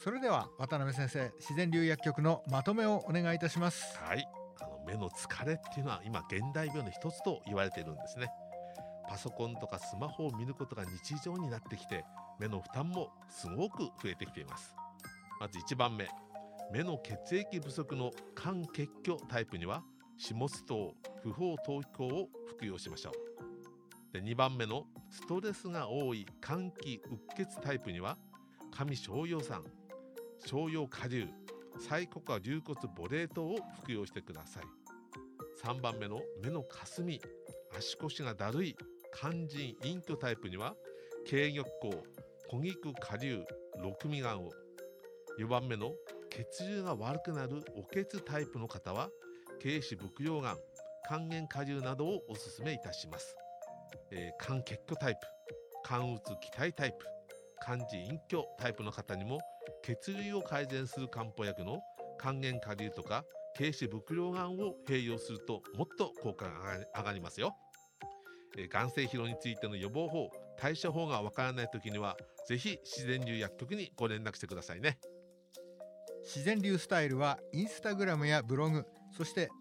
それでは渡辺先生、自然流薬局のまとめをお願いいたします。 はい、目の疲れっていうのは今現代病の一つと言われているんですね。パソコンとかスマホを見ることが日常になってきて、目の負担もすごく増えてきています。まず1番目、目の血液不足の肝血虚タイプにはシモス糖、不飽糖気を服用しましょう。で、2番目のストレスが多い肝気鬱血タイプには上昇葉酸、逍遥顆粒、サイコカ龍骨ボレートを服用してください。3番目の目のかすみ、足腰がだるい肝腎隠居タイプには軽玉光、小菊顆粒、六味丸を。4番目の血流が悪くなるお血タイプの方は軽視伏葉丸、還元顆粒などをお勧めいたします。肝血虚タイプ、肝うつ気体タイプ、肝腎隠居タイプの方にも血流を改善する漢方薬の還元顆粒とか軽視伏葉丸を併用するともっと効果が上がりますよ。眼性疲労についての予防法、対処法がわからないときにはぜひ自然流薬局にご連絡してくださいね。 自然流スタイルはインスタグラムやブログ、そして